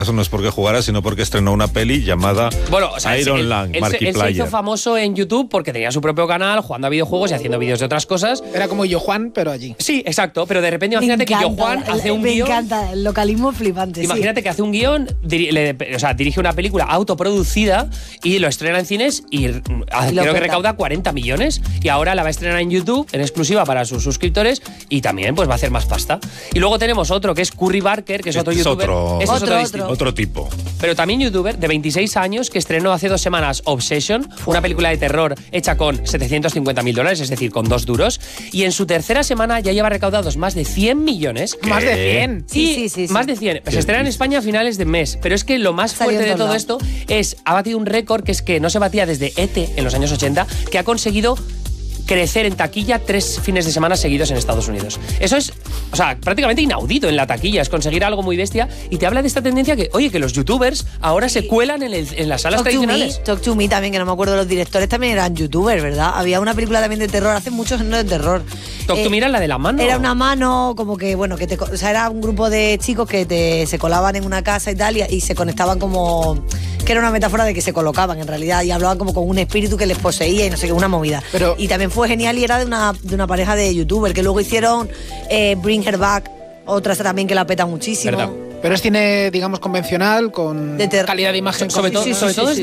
Eso no es porque jugara, sino porque estrenó una peli llamada Iron Lang, Markiplier. Él se hizo famoso en YouTube porque tenía su propio canal, jugando a videojuegos y haciendo vídeos de otras cosas. Era como Yo Juan, pero allí. Sí, exacto, pero de repente imagínate que Yo Juan hace un guión... Me encanta, el localismo flipante. Imagínate que hace un guión, dirige una película autoproducida y lo estrena en cines y creo que recauda 40 millones y ahora la va a estrenar en YouTube en exclusiva para sus suscriptores y también pues va a hacer más pasta. Y luego tenemos otro que es Curry Barker, que es otro youtuber. Otro tipo. Pero también youtuber de 26 años que estrenó hace 2 semanas Obsession, una película de terror hecha con $750.000, es decir, con 2 duros. Y en su tercera semana ya lleva recaudados más de 100 millones. ¿Qué? ¿Más de 100? Sí. Más de 100. Se estrena en España a finales de mes. Pero es que lo más fuerte de todo esto ha batido un récord que es que no se batía desde E.T. en los años 80, que ha conseguido crecer en taquilla 3 fines de semana seguidos en Estados Unidos. Eso es, prácticamente inaudito en la taquilla, es conseguir algo muy bestia y te habla de esta tendencia que los youtubers ahora se cuelan en las salas tradicionales. Talk to Me también, que no me acuerdo, los directores también eran youtubers, ¿verdad? Había una película también de terror, hace muchos años de terror. Talk to Me era la de la mano. Era una mano, como que, era un grupo de chicos que se colaban en una casa y tal, y se conectaban como... que era una metáfora de que se colocaban en realidad y hablaban como con un espíritu que les poseía y no sé qué, una movida. Y también fue genial y era de una pareja de youtubers que luego hicieron Bring Her Back, otra también que la peta muchísimo. ¿Verdad? Pero es cine, digamos, convencional, con calidad de imagen. Sobre todo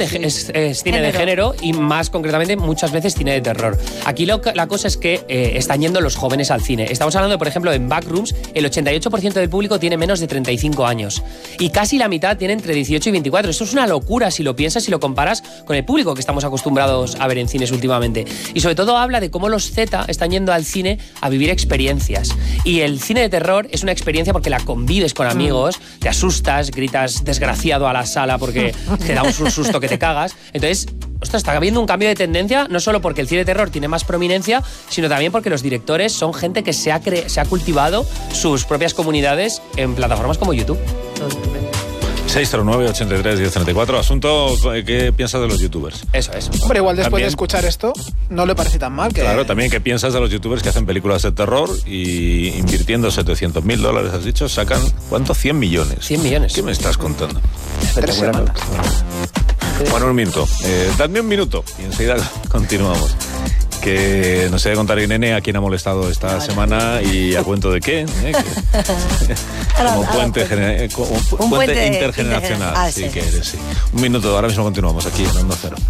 es cine de género y más concretamente muchas veces cine de terror. Aquí la cosa es que están yendo los jóvenes al cine. Estamos hablando, por ejemplo, en Backrooms, el 88% del público tiene menos de 35 años y casi la mitad tiene entre 18 y 24. Esto es una locura si lo piensas y lo comparas con el público que estamos acostumbrados a ver en cines últimamente. Y sobre todo habla de cómo los Z están yendo al cine a vivir experiencias. Y el cine de terror es una experiencia porque la convives con amigos, te asustas, gritas desgraciado a la sala porque te da un susto que te cagas. Entonces, está habiendo un cambio de tendencia, no solo porque el cine de terror tiene más prominencia, sino también porque los directores son gente que se ha cultivado sus propias comunidades en plataformas como YouTube. 609-83-1034. Asunto, ¿qué piensas de los youtubers? Eso es. Hombre, igual después de escuchar esto, no le parece tan mal. Claro, también, ¿qué piensas de los youtubers que hacen películas de terror y invirtiendo $700.000, has dicho, sacan, ¿cuánto? 100 millones. 100 millones. ¿Qué me estás contando? 3 semanas. Bueno, un minuto. Dadme un minuto y enseguida continuamos. Que nos debe contar Irene a quién ha molestado esta semana y a cuento de qué. Como puente intergeneracional. Sí, que eres, sí. Un minuto, ahora mismo continuamos aquí en Onda Cero.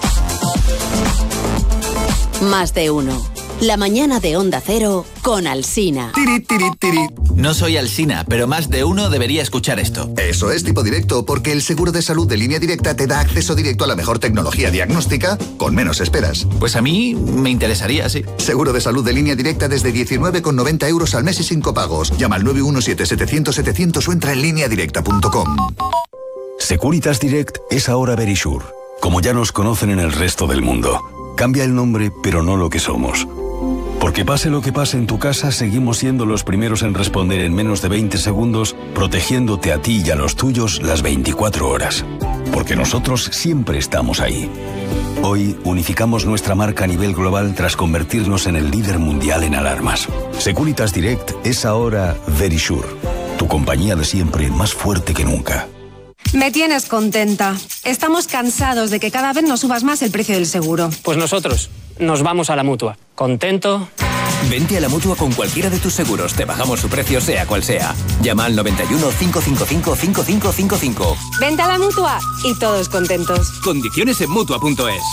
Más de uno. La mañana de Onda Cero con Alsina. No soy Alsina, pero más de uno debería escuchar esto. Eso es Tipo Directo, porque el seguro de salud de Línea Directa te da acceso directo a la mejor tecnología diagnóstica con menos esperas. Pues a mí me interesaría, sí. Seguro de salud de Línea Directa desde 19,90 euros al mes y sin copagos. Llama al 917-700-700 o entra en lineadirecta.com. Securitas Direct es ahora Verisure, como ya nos conocen en el resto del mundo. Cambia el nombre, pero no lo que somos. Porque pase lo que pase en tu casa, seguimos siendo los primeros en responder en menos de 20 segundos, protegiéndote a ti y a los tuyos las 24 horas. Porque nosotros siempre estamos ahí. Hoy unificamos nuestra marca a nivel global tras convertirnos en el líder mundial en alarmas. Securitas Direct es ahora Verisure, tu compañía de siempre más fuerte que nunca. Me tienes contenta. Estamos cansados de que cada vez nos subas más el precio del seguro. Pues nosotros nos vamos a la Mutua. ¿Contento? Vente a la Mutua con cualquiera de tus seguros. Te bajamos su precio sea cual sea. Llama al 91 555 5555. Vente a la Mutua y todos contentos. Condiciones en Mutua.es.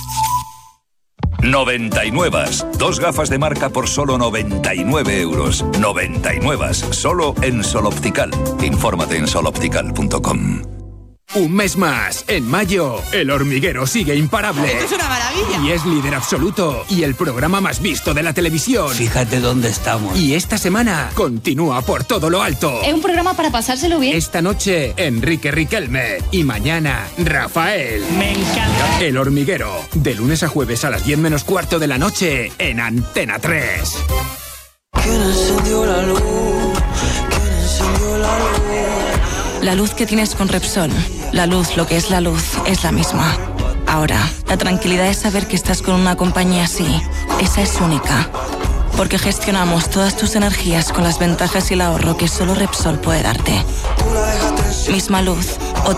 99. 2 gafas de marca por solo 99 euros. 99. Solo en Sol Optical. Infórmate en soloptical.com. Un mes más. En mayo, El Hormiguero sigue imparable. ¡Esto es una maravilla! Y es líder absoluto. Y el programa más visto de la televisión. Fíjate dónde estamos. Y esta semana continúa por todo lo alto. Es un programa para pasárselo bien. Esta noche, Enrique Riquelme. Y mañana, Rafael. Me encanta. El Hormiguero. De lunes a jueves a las 10 menos cuarto de la noche en Antena 3. ¿Quién encendió la luz? ¿Quién encendió la luz? La luz que tienes con Repsol, la luz, lo que es la luz, es la misma. Ahora, la tranquilidad es saber que estás con una compañía así. Esa es única. Porque gestionamos todas tus energías con las ventajas y el ahorro que solo Repsol puede darte. Misma luz,